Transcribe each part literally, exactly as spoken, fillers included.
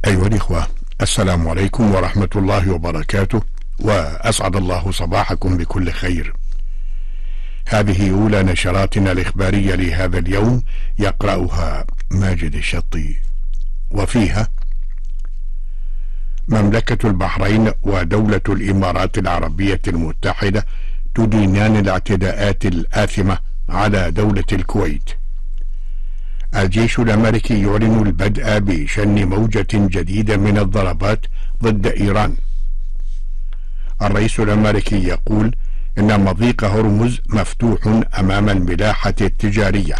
أيها الإخوة، السلام عليكم ورحمة الله وبركاته، وأسعد الله صباحكم بكل خير. هذه أولى نشراتنا الإخبارية لهذا اليوم، يقرأها ماجد الشطي، وفيها: مملكة البحرين ودولة الإمارات العربية المتحدة تدينان الاعتداءات الآثمة على دولة الكويت. الجيش الأمريكي يعلن البدء بشن موجة جديدة من الضربات ضد إيران. الرئيس الأمريكي يقول إن مضيق هرمز مفتوح أمام الملاحة التجارية.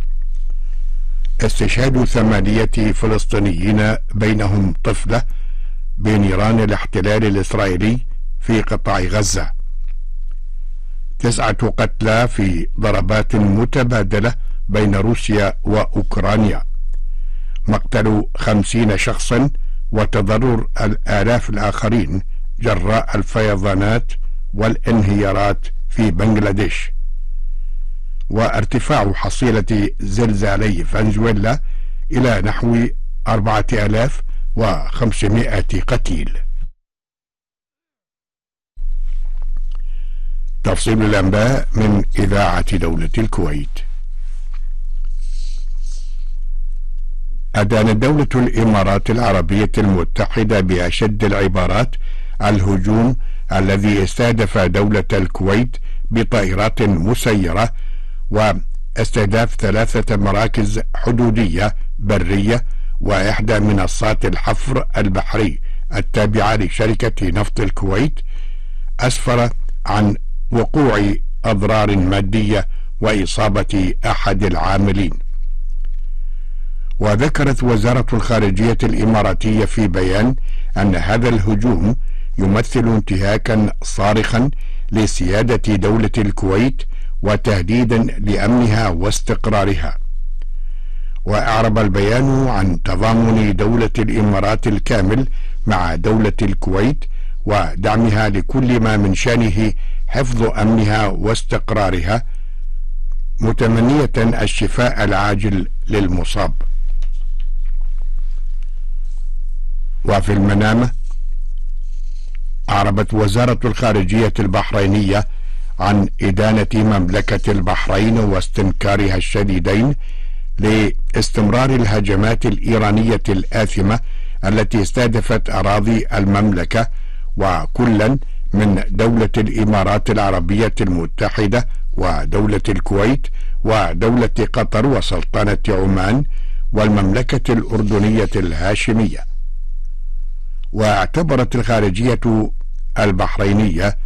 استشهاد ثمانية فلسطينيين بينهم طفلة بنيران الاحتلال الإسرائيلي في قطاع غزة. تسعة قتلى في ضربات متبادلة بين روسيا وأوكرانيا. مقتل خمسين شخصا وتضرر الآلاف الآخرين جراء الفيضانات والانهيارات في بنغلاديش. وارتفاع حصيلة زلزالي فنزويلا إلى نحو أربعة آلاف وخمسمائة قتيل. تفصيل الأنباء من إذاعة دولة الكويت. أدانت دولة الإمارات العربية المتحدة بأشد العبارات الهجوم الذي استهدف دولة الكويت بطائرات مسيرة واستهداف ثلاثة مراكز حدودية برية وإحدى منصات الحفر البحري التابعة لشركة نفط الكويت، أسفر عن وقوع أضرار مادية وإصابة أحد العاملين. وذكرت وزارة الخارجية الإماراتية في بيان أن هذا الهجوم يمثل انتهاكا صارخا لسيادة دولة الكويت وتهديدا لأمنها واستقرارها. وأعرب البيان عن تضامن دولة الإمارات الكامل مع دولة الكويت ودعمها لكل ما من شأنه حفظ أمنها واستقرارها، متمنية الشفاء العاجل للمصاب. وفي المنامة، أعربت وزارة الخارجية البحرينية عن إدانة مملكة البحرين واستنكارها الشديدين لاستمرار الهجمات الإيرانية الآثمة التي استهدفت أراضي المملكة، وكلا من دولة الإمارات العربية المتحدة ودولة الكويت ودولة قطر وسلطنة عمان والمملكة الأردنية الهاشمية. واعتبرت الخارجية البحرينية